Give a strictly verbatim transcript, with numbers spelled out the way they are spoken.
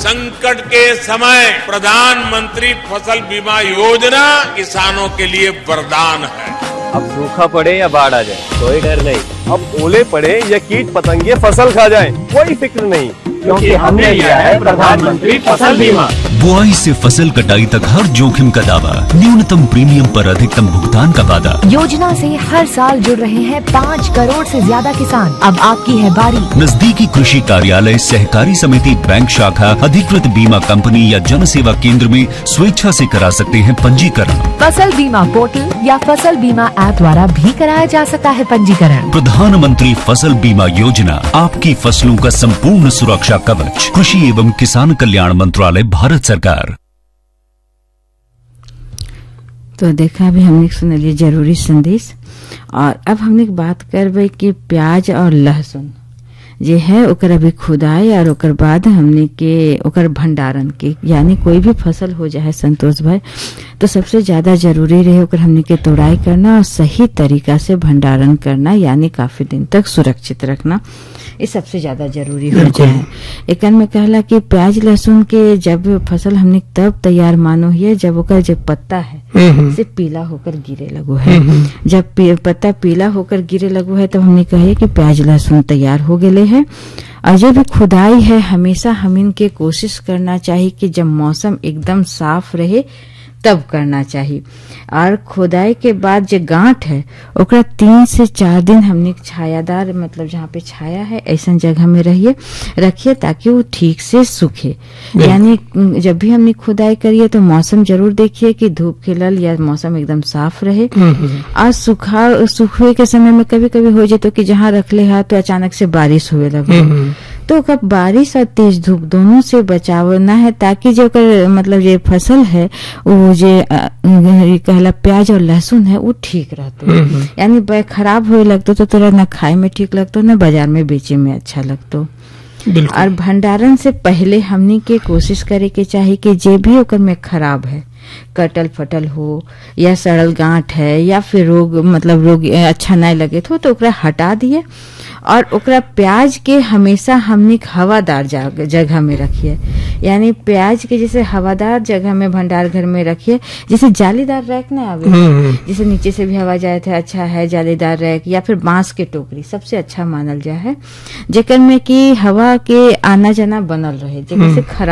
संकट के समय प्रधानमंत्री फसल बीमा योजना किसानों के लिए वरदान है। अब सूखा पड़े या बाढ़ आ जाए कोई डर नहीं। अब ओले पड़े या कीट पतंगे फसल खा जाए कोई फिक्र नहीं, क्योंकि हमने लिया है प्रधानमंत्री फसल बीमा। बुआई से फसल कटाई तक हर जोखिम का दावा, न्यूनतम प्रीमियम पर अधिकतम भुगतान का वादा। योजना से हर साल जुड़ रहे हैं पाँच करोड़ से ज्यादा किसान। अब आपकी है बारी। नजदीकी कृषि कार्यालय, सहकारी समिति, बैंक शाखा, अधिकृत बीमा कंपनी या जन सेवा केंद्र में स्वेच्छा से करा सकते हैं पंजीकरण। फसल बीमा पोर्टल या फसल बीमा ऐप द्वारा भी कराया जा सकता है पंजीकरण। प्रधानमंत्री फसल बीमा योजना, आपकी फसलों का संपूर्ण सुरक्षा कवच। कृषि एवं किसान कल्याण मंत्रालय, भारत सरकार। तो देखा भी हमने सुन लिया जरूरी संदेश। और अब हमने बात करबे कि प्याज और लहसुन जे है ओकर अभी खुदाई और ओकर बाद हमने के ओकर भंडारण के, यानी कोई भी फसल हो जाए संतोष भाई, तो सबसे ज्यादा जरूरी रहे ओकर हमने के तोड़ाई करना और सही तरीका से भंडारण करना, यानी काफी दिन तक सुरक्षित रखना, ये सबसे ज्यादा जरूरी हो जाए। एक में कहला कि प्याज लहसुन के जब फसल हमने तब तैयार मानो है जब ओकर जब पत्ता है से पीला होकर गिरे लगो है। जब पत्ता पीला होकर गिरे लगो है तब हमने कहे कि प्याज लहसुन तैयार हो गए है। और जब भी खुदाई है हमेशा हमिन के कोशिश करना चाहिए कि जब मौसम एकदम साफ रहे तब करना चाहिए। और खुदाई के बाद जो गांठ है ओकरा तीन से चार दिन हमने छायादार, मतलब जहाँ पे छाया है ऐसा जगह में रहिए रखिए ताकि वो ठीक से सूखे। यानी जब भी हमने खुदाई करिए तो मौसम जरूर देखिए कि धूप खिलल या मौसम एकदम साफ रहे। और सूखा सूखे के समय में कभी कभी हो जाए तो कि जहाँ रखले है तो अचानक से बारिश हुए लगे, तो कब बारिश और तेज धूप दोनों से बचावना है ताकि जो मतलब ये फसल है वो जो कहला प्याज और लहसुन है वो ठीक रहते। यानी खराब हुए लगतो तो तोरा न खाए में ठीक लगतो न बाजार में बेचे में अच्छा लगतो। और भंडारण से पहले हमनी के कोशिश करे के चाहिए कि जे भी ओकर में खराब है, कटल फटल हो या सड़ल गांठ है या फिर रोग मतलब रोग अच्छा नहीं लगे तो, तो ओकरा हटा दिए। और ओकरा प्याज के हमेशा हमने हवादार जगह में रखिए, यानी प्याज के जैसे हवादार जगह में भंडार घर में रखिए, जैसे जालीदार रैक ना आवे, जैसे नीचे से भी हवा जाए थे अच्छा है जालीदार रैक, या फिर बांस के टोकरी सबसे अच्छा मानल जाए है, जेकर में कि हवा के आना जाना बनल रहे, जेकर से खराब